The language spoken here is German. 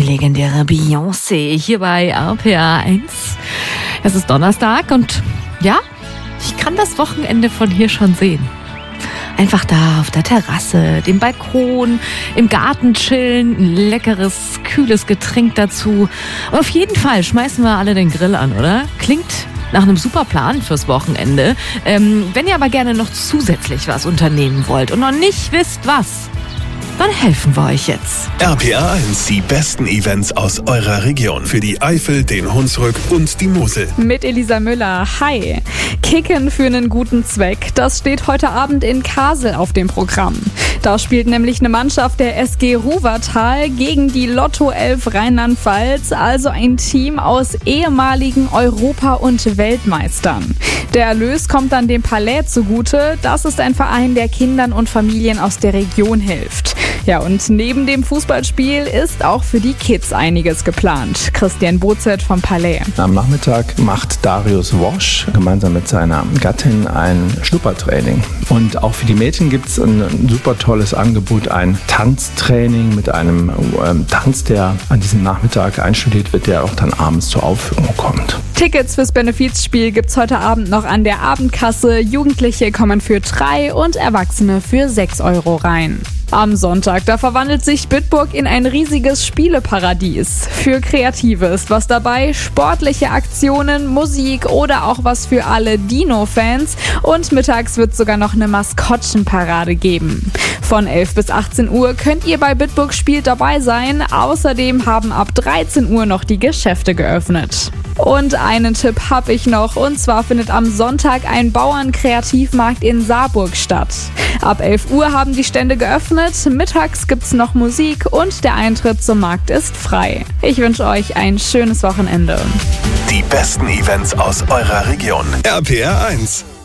legendäre Beyoncé hier bei RPA 1. Es ist Donnerstag und ja, ich kann das Wochenende von hier schon sehen. Einfach da auf der Terrasse, dem Balkon, im Garten chillen, ein leckeres, kühles Getränk dazu. Und auf jeden Fall schmeißen wir alle den Grill an, oder? Klingt nach einem super Plan fürs Wochenende. Wenn ihr aber gerne noch zusätzlich was unternehmen wollt und noch nicht wisst, was, dann helfen wir euch jetzt. RPA 1, die besten Events aus eurer Region. Für die Eifel, den Hunsrück und die Mosel. Mit Elisa Müller. Hi. Kicken für einen guten Zweck. Das steht heute Abend in Kassel auf dem Programm. Da spielt nämlich eine Mannschaft der SG Ruwertal gegen die Lotto 11 Rheinland-Pfalz, also ein Team aus ehemaligen Europa- und Weltmeistern. Der Erlös kommt dann dem Palais zugute. Das ist ein Verein, der Kindern und Familien aus der Region hilft. Ja, und neben dem Fußballspiel ist auch für die Kids einiges geplant. Christian Bozet vom Palais. Am Nachmittag macht Darius Wosch gemeinsam mit seiner Gattin ein Schnuppertraining. Und auch für die Mädchen gibt es ein super tolles Angebot, ein Tanztraining mit einem Tanz, der an diesem Nachmittag einstudiert wird, der auch dann abends zur Aufführung kommt. Tickets fürs Benefizspiel gibt's heute Abend noch an der Abendkasse. Jugendliche kommen für 3 und Erwachsene für 6 Euro rein. Am Sonntag, da verwandelt sich Bitburg in ein riesiges Spieleparadies. Für Kreative ist was dabei, sportliche Aktionen, Musik oder auch was für alle Dino-Fans. Und mittags wird sogar noch eine Maskottchenparade geben. Von 11 bis 18 Uhr könnt ihr bei Bitburg Spielt dabei sein. Außerdem haben ab 13 Uhr noch die Geschäfte geöffnet. Und einen Tipp habe ich noch, und zwar findet am Sonntag ein Bauernkreativmarkt in Saarburg statt. Ab 11 Uhr haben die Stände geöffnet, mittags gibt's noch Musik und der Eintritt zum Markt ist frei. Ich wünsche euch ein schönes Wochenende. Die besten Events aus eurer Region. RPA 1.